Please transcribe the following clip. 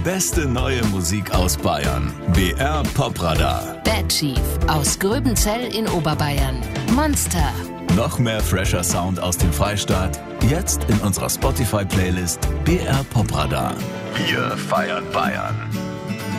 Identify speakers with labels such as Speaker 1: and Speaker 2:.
Speaker 1: beste neue Musik aus Bayern. BR Popradar.
Speaker 2: Bad Chief aus Gröbenzell in Oberbayern. Monster.
Speaker 1: Noch mehr fresher Sound aus dem Freistaat. Jetzt in unserer Spotify-Playlist BR Popradar. Wir feiern Bayern.